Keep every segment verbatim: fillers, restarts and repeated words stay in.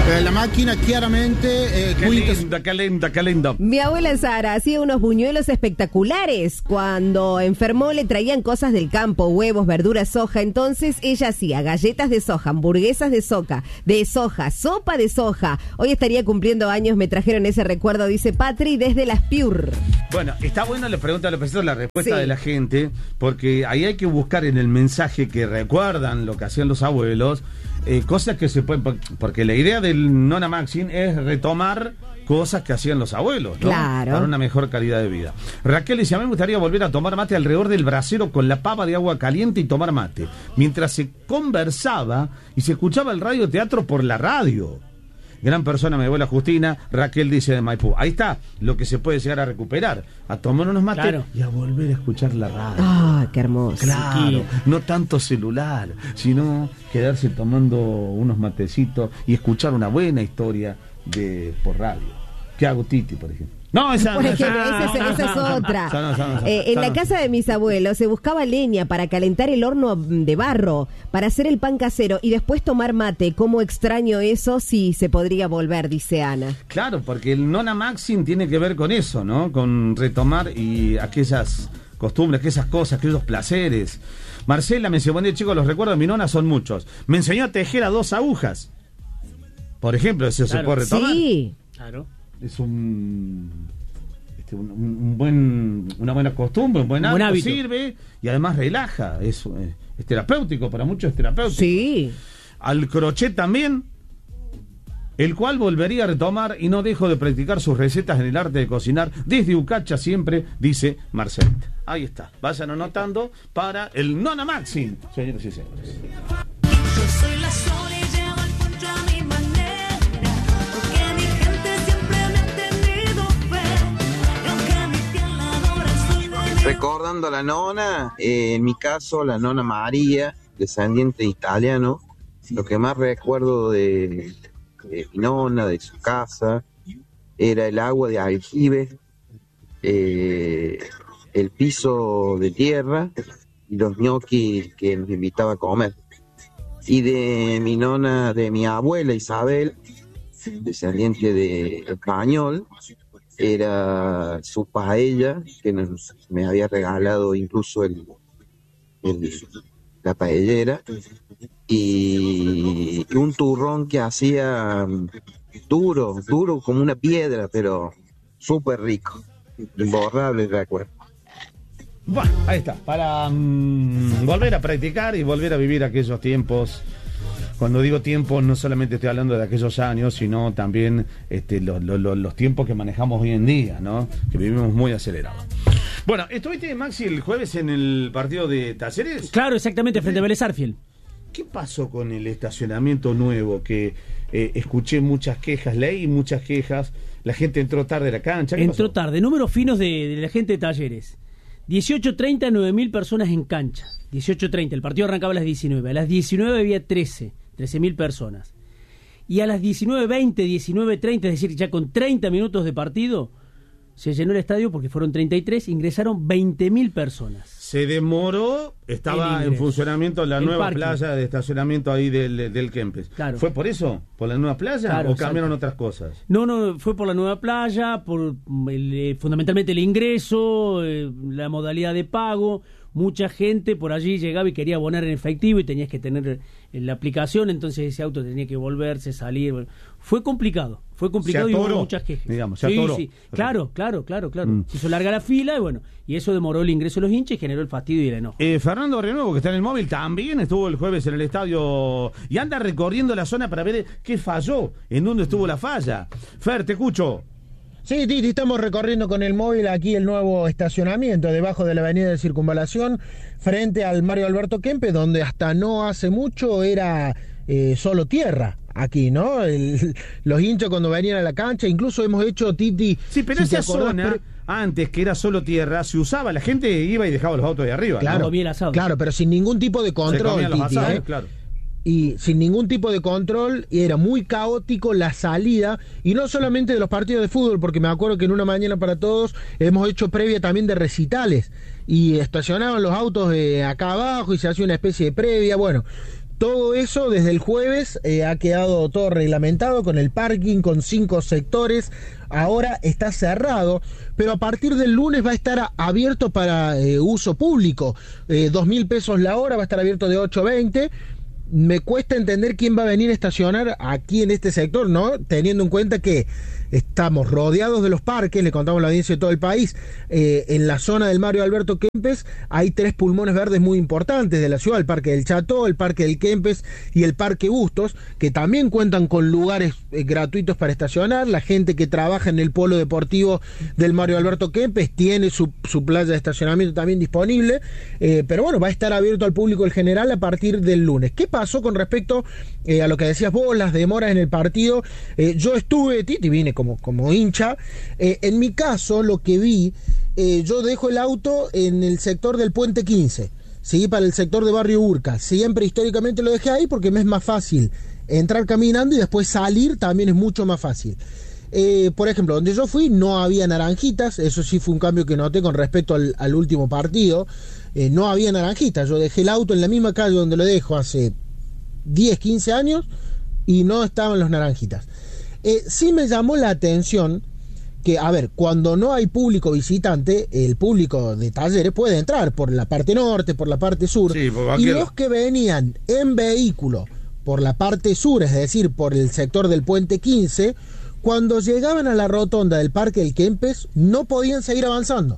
Eh, la máquina chiaramente... Eh, Qué quinta... linda, qué linda, qué linda. Mi abuela Sara hacía unos buñuelos espectaculares. Cuando enfermó le traían cosas del campo, huevos, verduras, soja. Entonces ella hacía galletas de soja, hamburguesas de soja, de soja, sopa de soja. Hoy estaría cumpliendo años, me trajeron ese recuerdo, dice Patri, desde Las Piur. Bueno, está bueno la pregunta, la respuesta Sí. de la gente, porque ahí hay que buscar en el mensaje que recuerdan lo que hacían los abuelos, eh, cosas que se pueden... Porque la idea del Nona Maxim es retomar cosas que hacían los abuelos, ¿no? Claro. Para una mejor calidad de vida. Raquel dice, a mí me gustaría volver a tomar mate alrededor del brasero con la pava de agua caliente y tomar mate, mientras se conversaba y se escuchaba el radioteatro por la radio. Gran persona, mi abuela Justina. Raquel dice de Maipú. Ahí está lo que se puede llegar a recuperar. A tomar unos mates, claro, y a volver a escuchar la radio. Ah, qué hermoso. Claro, Aquí. no tanto celular, sino quedarse tomando unos matecitos y escuchar una buena historia de por radio. ¿Qué hago, Titi, por ejemplo? No, esa, Por no, ejemplo, esa, esa, es- esa es otra. Esa no, esa no, esa no, Eh, en esa la no. casa de mis abuelos se buscaba leña para calentar el horno de barro, para hacer el pan casero y después tomar mate. ¿Cómo extraño eso? Sí, se podría volver, dice Ana. Claro, porque el Nona Maxim tiene que ver con eso, ¿no? Con retomar y aquellas costumbres, aquellas cosas, aquellos placeres. Marcela me dice, buen día, chicos, los recuerdos de mi nona son muchos. Me enseñó a tejer a dos agujas. Por ejemplo, eso Claro. se puede retomar. Sí. Claro. Es un, este, un, un buen, una buena costumbre, un buen, Un buen hábito, hábito. sirve y además relaja, es, eh, es terapéutico, para muchos es terapéutico. Sí. Al crochet también, el cual volvería a retomar y no dejo de practicar sus recetas en el arte de cocinar desde Ucacha siempre, dice Marcelita. Ahí está, vayan anotando para el Nona Maxim, señores y señores. Yo soy la sola y llevo el poncho a mi manera, porque mi gente siempre me ha tenido fe, y aunque mi piel la adora, soy de Recordando a la nona, eh, en mi caso la nona María, descendiente italiano, lo que más recuerdo de, de mi nona, de su casa, era el agua de aljibe, eh, el piso de tierra y los ñoquis que nos invitaba a comer. Y de mi nona, de mi abuela Isabel, descendiente de español, era su paella, que nos, me había regalado incluso el, el- la paellera, y, y un turrón que hacía mm, duro, duro como una piedra, pero súper rico, imborrable el recuerdo. Bueno, ahí está, para mm, volver a practicar y volver a vivir aquellos tiempos. Cuando digo tiempo, no solamente estoy hablando de aquellos años, sino también este, lo- lo- lo- los tiempos que manejamos hoy en día, ¿no? Que vivimos muy acelerados. Bueno, ¿estuviste, Maxi, el jueves en el partido de Talleres? Claro, exactamente, frente a Vélez Sarsfield. ¿Qué pasó con el estacionamiento nuevo? Que eh, escuché muchas quejas, leí muchas quejas, la gente entró tarde a la cancha. ¿Qué Entró pasó? tarde. Números finos de, de la gente de Talleres. dieciocho treinta, nueve mil personas en cancha. dieciocho treinta, el partido arrancaba a las diecinueve. A las diecinueve había trece, trece mil personas. Y a las diecinueve veinte, diecinueve treinta, es decir, ya con treinta minutos de partido, se llenó el estadio porque fueron treinta y tres, ingresaron veinte mil personas. Se demoró, estaba El en ingreso. funcionamiento la El nueva parking. playa de estacionamiento ahí del, del Kempes. Claro. ¿Fue por eso? ¿Por la nueva playa? Claro, ¿O cambiaron exacto. otras cosas? No, no, fue por la nueva playa, por el, eh, fundamentalmente el ingreso, eh, la modalidad de pago. Mucha gente por allí llegaba y quería abonar en efectivo y tenías que tener eh, la aplicación, entonces ese auto tenía que volverse, salir. Bueno, fue complicado, fue complicado Se y hubo atoró, muchas quejas. digamos, se Sí, atoró. sí. Claro, claro, claro, claro. Mm. Se hizo larga la fila y bueno, y eso demoró el ingreso de los hinchas y generó el fastidio y el enojo. Eh, Fernando Renuevo, que está en el móvil, también estuvo el jueves en el estadio y anda recorriendo la zona para ver qué falló, en dónde estuvo la falla. Fer, te escucho. Sí, Titi, estamos recorriendo con el móvil aquí el nuevo estacionamiento debajo de la avenida de Circunvalación, frente al Mario Alberto Kempes, donde hasta no hace mucho era eh, solo tierra. Aquí, ¿no? El- los hinchas cuando venían a la cancha, incluso hemos hecho, Titi... Sí, pero si te esa acordás, zona, pero- antes que era solo tierra, se usaba, la gente iba y dejaba los autos de arriba. Claro, ¿no? comía el asado. claro, pero sin ningún tipo de Se control, comían los Titi, asados, ¿eh? claro. Y sin ningún tipo de control, y era muy caótico la salida, y no solamente de los partidos de fútbol, porque me acuerdo que en Una Mañana para Todos hemos hecho previa también de recitales, y estacionaban los autos eh, acá abajo y se hacía una especie de previa. Bueno, Todo eso desde el jueves eh, ha quedado todo reglamentado con el parking, con cinco sectores. Ahora está cerrado, pero a partir del lunes va a estar a- abierto para eh, uso público. Eh, dos mil pesos la hora, va a estar abierto de ocho a veinte. Me cuesta entender quién va a venir a estacionar aquí en este sector, ¿no? Teniendo en cuenta que estamos rodeados de los parques, le contamos a la audiencia de todo el país. Eh, en la zona del Mario Alberto Kempes hay tres pulmones verdes muy importantes de la ciudad: el Parque del Chateau, el Parque del Kempes y el Parque Bustos, que también cuentan con lugares eh, gratuitos para estacionar. La gente que trabaja en el polo deportivo del Mario Alberto Kempes tiene su, su playa de estacionamiento también disponible, eh, pero bueno, va a estar abierto al público en general a partir del lunes. ¿Qué pasó con respecto eh, a lo que decías vos, las demoras en el partido? Eh, yo estuve, Titi, vine como, como hincha. Eh, en mi caso, lo que vi, eh, yo dejo el auto en el sector del Puente quince, ¿sí? Para el sector de Barrio Urca. Siempre históricamente lo dejé ahí porque me es más fácil entrar caminando y después salir también es mucho más fácil. Eh, por ejemplo, donde yo fui no había naranjitas, eso sí fue un cambio que noté con respecto al, al último partido. Eh, no había naranjitas, yo dejé el auto en la misma calle donde lo dejo hace diez, quince años y no estaban los naranjitas. Eh, sí me llamó la atención que, a ver, cuando no hay público visitante, el público de Talleres puede entrar por la parte norte, por la parte sur, Sí, por y cualquier- los que venían en vehículo por la parte sur, es decir, por el sector del Puente quince, cuando llegaban a la rotonda del Parque del Kempes, no podían seguir avanzando.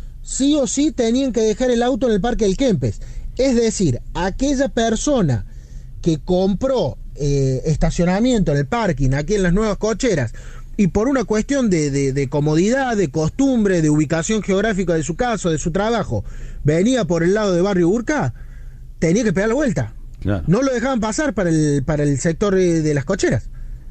Sí o sí tenían que dejar el auto en el Parque del Kempes. Es decir, aquella persona que compró eh, estacionamiento en el parking, aquí en las nuevas cocheras, y por una cuestión de, de, de comodidad, de costumbre, de ubicación geográfica de su casa, de su trabajo, venía por el lado de Barrio Urca, tenía que pegar la vuelta. Claro. No lo dejaban pasar para el, para el sector eh, de las cocheras.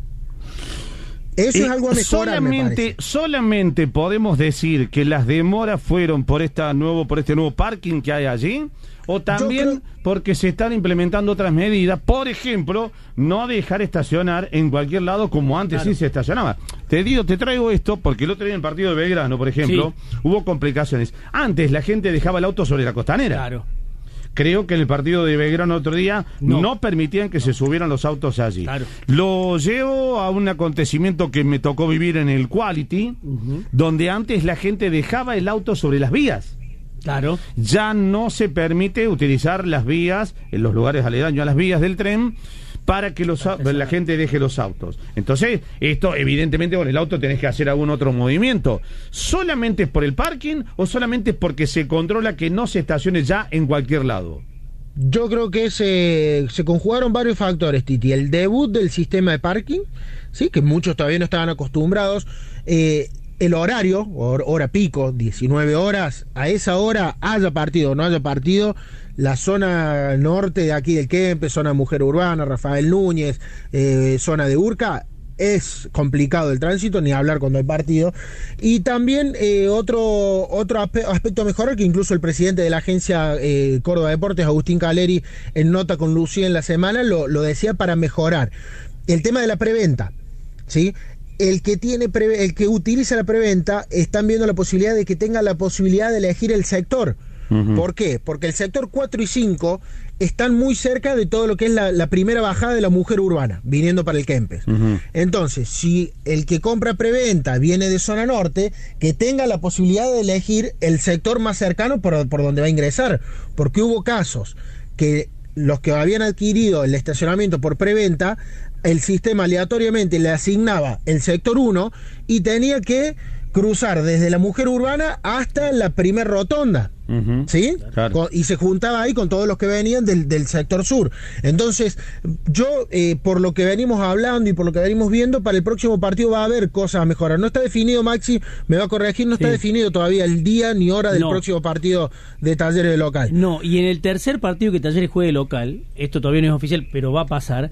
Eso Eh, es algo a mejorar, me solamente, parece. solamente podemos decir que las demoras fueron por esta nuevo, por este nuevo parking que hay allí, o también creo- porque se están implementando otras medidas, por ejemplo, no dejar estacionar en cualquier lado como antes Claro. sí se estacionaba. Te digo, te traigo esto porque el otro día en el partido de Belgrano, por ejemplo, hubo complicaciones. Antes la gente dejaba el auto sobre la costanera. Claro. Creo que en el partido de Belgrano otro día no, No. permitían que se subieran los autos allí. Claro. Lo llevo a un acontecimiento que me tocó vivir en el Quality, donde antes la gente dejaba el auto sobre las vías. Claro. Ya no se permite utilizar las vías en los lugares aledaños a las vías del tren para que los, au- la gente deje los autos. Entonces, esto evidentemente con el auto tenés que hacer algún otro movimiento. ¿Solamente es por el parking o solamente es porque se controla que no se estacione ya en cualquier lado? Yo creo que se, se conjugaron varios factores, Titi. El debut del sistema de parking, sí, que muchos todavía no estaban acostumbrados. Eh, el horario, hor- hora pico, diecinueve horas, a esa hora, haya partido o no haya partido, la zona norte de aquí del Kempes, zona Mujer Urbana, Rafael Núñez, eh, zona de Urca, es complicado el tránsito, ni hablar cuando hay partido. Y también eh, otro otro aspe- aspecto a mejorar, que incluso el presidente de la agencia eh, Córdoba Deportes, Agustín Caleri, en nota con Lucía en la semana, lo, lo decía para mejorar. El tema de la preventa, ¿sí? El que tiene preve- el que utiliza la preventa, están viendo la posibilidad de que tenga la posibilidad de elegir el sector. Ujú. ¿Por qué? Porque el sector cuatro y cinco están muy cerca de todo lo que es la, la primera bajada de la Mujer Urbana, viniendo para el Kempes. Ujú. Entonces, si el que compra preventa viene de zona norte, que tenga la posibilidad de elegir el sector más cercano por, por donde va a ingresar. Porque hubo casos que los que habían adquirido el estacionamiento por preventa, el sistema aleatoriamente le asignaba el sector uno y tenía que cruzar desde la Mujer Urbana hasta la primer rotonda. Ujú. ¿Sí? Claro. Con- y se juntaba ahí con todos los que venían del, del sector sur. Entonces, yo, eh, por lo que venimos hablando y por lo que venimos viendo, para el próximo partido va a haber cosas a mejorar. No está definido, Maxi, me va a corregir, no está Sí. definido todavía el día ni hora del No. próximo partido de Talleres de local. No, y en el tercer partido que Talleres juegue local, esto todavía no es oficial, pero va a pasar,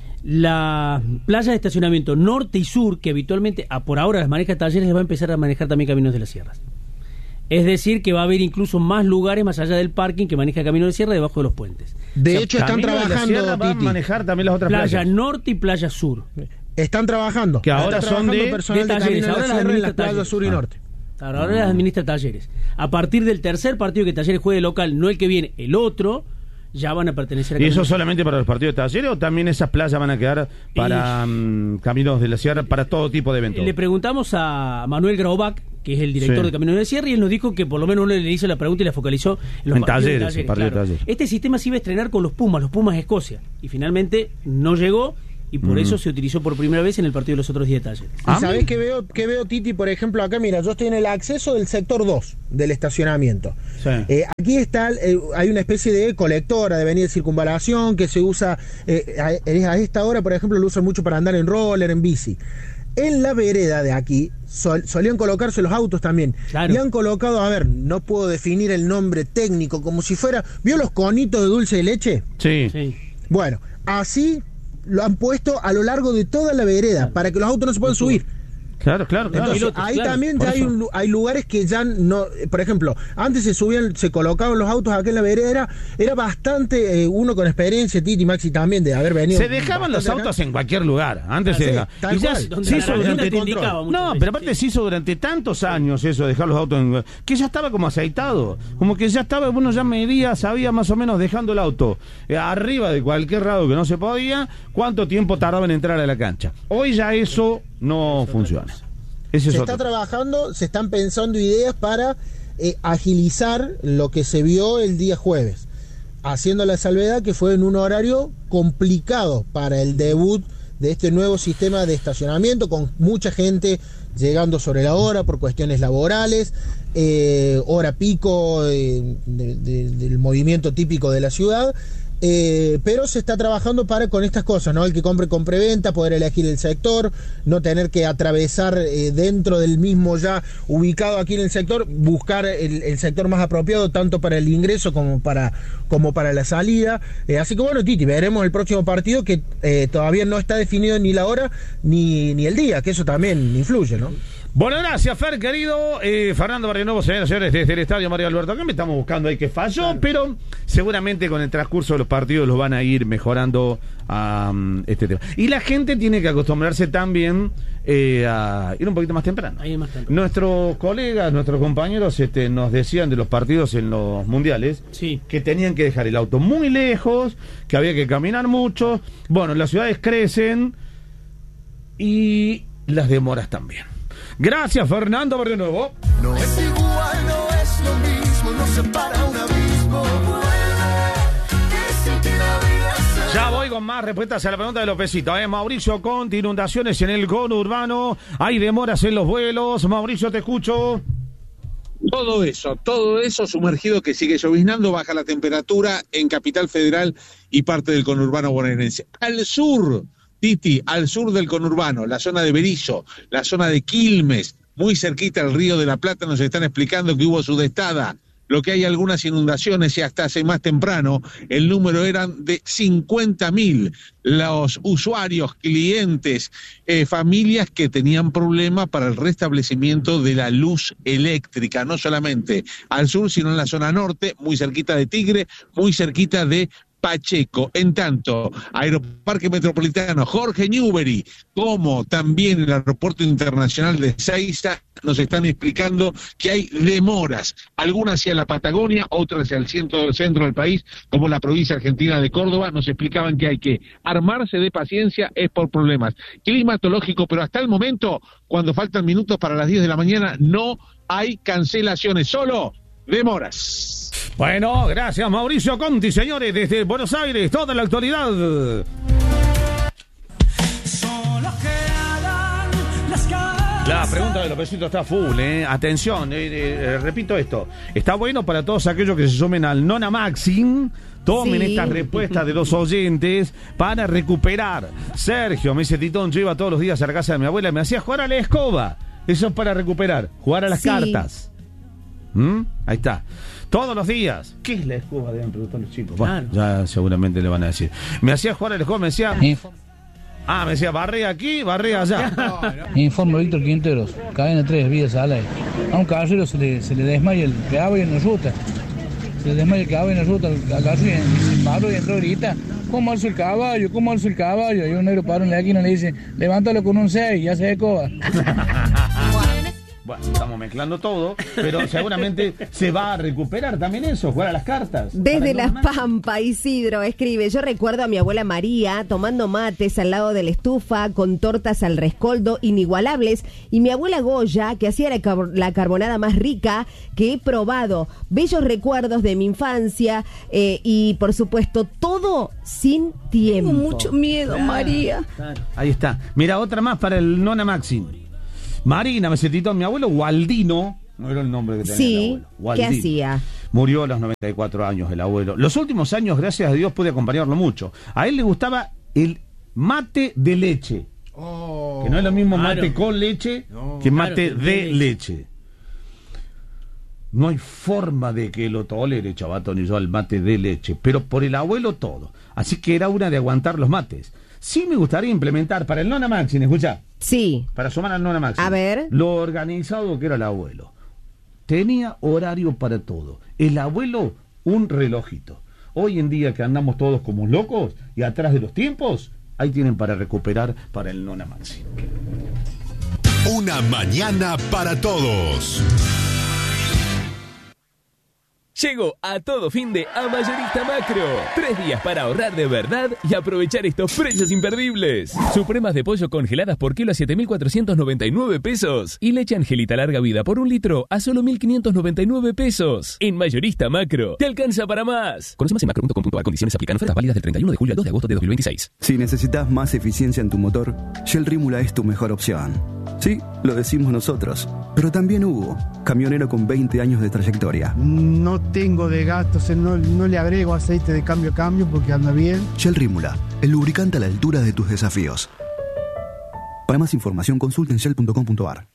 la playa de estacionamiento norte y sur, que habitualmente a por ahora las maneja Talleres, va a empezar a manejar también Caminos de las Sierras. Es decir, que va a haber incluso más lugares más allá del parking que maneja Camino de Sierra debajo de los puentes. De O sea, hecho, están Camino de la Sierra trabajando, va a Titi. manejar también las otras Playa playas. norte y playa sur. Están trabajando. Que ahora Está son trabajando de- personal de de, Talleres, Camino de ahora la las Sierra en las administra playas Talleres. sur y Ah. norte. Ahora, ahora las administra Talleres. A partir del tercer partido que Talleres juegue local, no el que viene, el otro, ya van a pertenecer a ¿Y eso Caminos. solamente para los partidos de Talleres o también esas playas van a quedar para mm, Caminos de la Sierra, para todo tipo de eventos? Le preguntamos a Manuel Graubach, que es el director Sí. de Caminos de la Sierra, y él nos dijo que por lo menos uno le hizo la pregunta y la focalizó en los En partidos de Talleres, el partido de claro. Talleres. Este sistema se iba a estrenar con los Pumas, los Pumas de Escocia, y finalmente no llegó, y por Mm. eso se utilizó por primera vez en el partido de los otros diez Talleres. Ah, ¿Y sabés qué veo, qué veo, Titi? Por ejemplo, acá, mira, yo estoy en el acceso del sector dos del estacionamiento. Sí. Eh, aquí está, eh, hay una especie de colectora de avenida de circunvalación que se usa, eh, a, a esta hora, por ejemplo, lo usan mucho para andar en roller, en bici. En la vereda de aquí sol- solían colocarse los autos también. Claro. Y han colocado, a ver, no puedo definir el nombre técnico, como si fuera, ¿vio los conitos de dulce de leche? Sí. Sí. Bueno, así lo han puesto a lo largo de toda la vereda para que los autos no se puedan subir. Claro, claro, claro. Entonces, pilotos, ahí claro, también por ya hay, eso. un lu- hay lugares que ya no, por ejemplo, antes se subían, se colocaban los autos acá en la vereda, era, era bastante, eh, uno con experiencia, Titi, Maxi también, de haber venido. Se dejaban los bastante acá. autos en cualquier lugar. Antes Ah, se sí, dejaba. tal Y ya cual. se- Donde se la hizo herramienta durante te indicaba muchas No, veces, pero aparte sí. se hizo durante tantos años eso, de dejar los autos en... que ya estaba como aceitado. Como que ya estaba, uno ya medía, sabía más o menos dejando el auto eh, arriba de cualquier lado que no se podía, cuánto tiempo tardaba en entrar a la cancha. Hoy ya eso no funciona. Ese es Se otro. está trabajando, se están pensando ideas para eh, agilizar lo que se vio el día jueves, haciendo la salvedad que fue en un horario complicado para el debut de este nuevo sistema de estacionamiento, con mucha gente llegando sobre la hora por cuestiones laborales, eh, hora pico eh, de- de- del movimiento típico de la ciudad. Eh, pero se está trabajando para con estas cosas, ¿no? El que compre con preventa, poder elegir el sector, no tener que atravesar eh, dentro del mismo ya ubicado aquí en el sector, buscar el, el sector más apropiado tanto para el ingreso como para, como para la salida. Eh, así que bueno, Titi, veremos el próximo partido que eh, todavía no está definido ni la hora ni, ni el día, que eso también influye, ¿no? Bueno, gracias, Fer, querido. Eh, Fernando Barrionuevo, señoras y señores, desde el estadio Mario Alberto. Acá me estamos buscando ahí que falló, pero seguramente con el transcurso de los partidos los van a ir mejorando um, este tema. Y la gente tiene que acostumbrarse también eh, a ir un poquito más temprano. Ahí más temprano. Nuestros colegas, nuestros compañeros este, nos decían de los partidos en los mundiales Sí. que tenían que dejar el auto muy lejos, que había que caminar mucho. Bueno, las ciudades crecen y las demoras también. Gracias, Fernando Barrionuevo. No es igual, no es lo mismo, no separa un abismo. Que sin ti la vida se- Ya voy con más respuestas a la pregunta de Lópezito. ¿eh? Mauricio Conti, inundaciones en el conurbano, hay demoras en los vuelos. Mauricio, te escucho. Todo eso, todo eso sumergido que sigue lloviznando, baja la temperatura en Capital Federal y parte del conurbano bonaerense. Al sur, Titi, al sur del conurbano, la zona de Berizo, la zona de Quilmes, muy cerquita al Río de la Plata, nos están explicando que hubo sudestada, lo que hay algunas inundaciones y hasta hace más temprano el número eran de cincuenta mil los usuarios, clientes, eh, familias que tenían problemas para el restablecimiento de la luz eléctrica, no solamente al sur, sino en la zona norte, muy cerquita de Tigre, muy cerquita de Pacheco. En tanto, Aeroparque Metropolitano Jorge Newbery, como también el Aeropuerto Internacional de Ezeiza, nos están explicando que hay demoras, algunas hacia la Patagonia, otras hacia el centro, el centro del país, como la provincia argentina de Córdoba, nos explicaban que hay que armarse de paciencia, es por problemas climatológicos, pero hasta el momento, cuando faltan minutos para las diez de la mañana, no hay cancelaciones, solo demoras. Bueno, gracias, Mauricio Conti, señores, desde Buenos Aires, toda la actualidad. Solo quedan las caras. La pregunta de Lópezito está full, ¿eh? Atención, eh, eh, repito esto. Está bueno para todos aquellos que se sumen al Nona Maxim. Tomen Sí. estas respuestas de los oyentes para recuperar. Sergio, me dice Titón, yo iba todos los días a la casa de mi abuela y me hacía jugar a la escoba. Eso es para recuperar, jugar a las Sí. cartas. ¿Mm? Ahí está. Todos los días. ¿Qué es la escoba? Deben preguntar los chicos. Bueno, ya seguramente le van a decir. Me hacía jugar a la escoba, me decía... Ah, me decía, barré aquí, barré allá. Informe Víctor Quinteros, cadena tres, Villa Sala. A un caballero se le, se le desmaya el caballo en la ruta. Se le desmaya el caballo en la ruta, al caballo y se paró y entró ahorita. ¿Cómo alzo el caballo? ¿Cómo alzo el caballo? Y un negro paró en la esquina y le dice, levántalo con un seis, ya se escoba. Bueno, estamos mezclando todo, pero seguramente se va a recuperar también eso, jugar a las cartas. Desde Para La Pampa, Isidro escribe: yo recuerdo a mi abuela María tomando mates al lado de la estufa con tortas al rescoldo inigualables, y mi abuela Goya, que hacía la, car- la carbonada más rica que he probado. Bellos recuerdos de mi infancia, eh, y por supuesto todo sin tiempo. Tengo mucho miedo, Claro, María. claro. Ahí está. Mira, otra más para el Nona Maxi. Marina, me citó mi abuelo Gualdino, no era el nombre que tenía Sí, el abuelo. ¿qué Gualdino. hacía? Murió a los noventa y cuatro años el abuelo. Los últimos años, gracias a Dios, pude acompañarlo mucho. A él le gustaba el mate de leche. Oh. Que no es lo mismo Claro. mate con leche No. que mate Claro, que de de leche. No hay forma de que lo tolere, chavato, ni yo al mate de leche, pero por el abuelo todo. Así que era una de aguantar los mates. Sí me gustaría implementar para el Nona Maxi, escucha, Sí. para sumar al Nona Maxi. A ver. Lo organizado que era el abuelo. Tenía horario para todo. El abuelo, un relojito. Hoy en día que andamos todos como locos y atrás de los tiempos, ahí tienen para recuperar para el Nona Maxi. Una mañana para todos. Llegó a todo fin de a Mayorista Macro. Tres días para ahorrar de verdad y aprovechar estos precios imperdibles. Supremas de pollo congeladas por kilo a siete mil cuatrocientos noventa y nueve pesos. Y leche Angelita larga vida por un litro a solo mil quinientos noventa y nueve pesos. En Mayorista Macro, te alcanza para más. Conoce más en macro punto com punto a. Condiciones aplican. Ofertas válidas del treinta y uno de julio al dos de agosto de dos mil veintiséis. Si necesitas más eficiencia en tu motor, Shell Rímula es tu mejor opción. Sí, lo decimos nosotros, pero también Hugo, camionero con veinte años de trayectoria. No tengo de gastos, no, no le agrego aceite de cambio a cambio porque anda bien. Shell Rímula, el lubricante a la altura de tus desafíos. Para más información consulta en shell punto com punto a r.